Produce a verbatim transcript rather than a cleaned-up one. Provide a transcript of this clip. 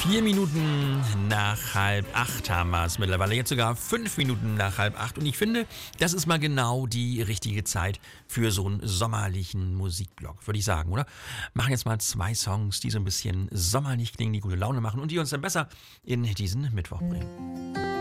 Vier Minuten nach halb acht haben wir es mittlerweile. Jetzt sogar fünf Minuten nach halb acht. Und ich finde, das ist mal genau die richtige Zeit für so einen sommerlichen Musikblock, würde ich sagen, oder? Machen jetzt mal zwei Songs, die so ein bisschen sommerlich klingen, die gute Laune machen und die uns dann besser in diesen Mittwoch bringen.